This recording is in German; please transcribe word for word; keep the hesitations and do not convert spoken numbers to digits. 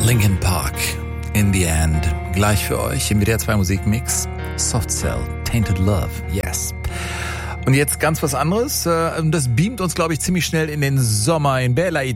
Linkin Park, In the End. Gleich für euch im W D R zwei Musikmix. Soft Cell, Tainted Love, yes. Und jetzt ganz was anderes. Das beamt uns, glaube ich, ziemlich schnell in den Sommer in Bella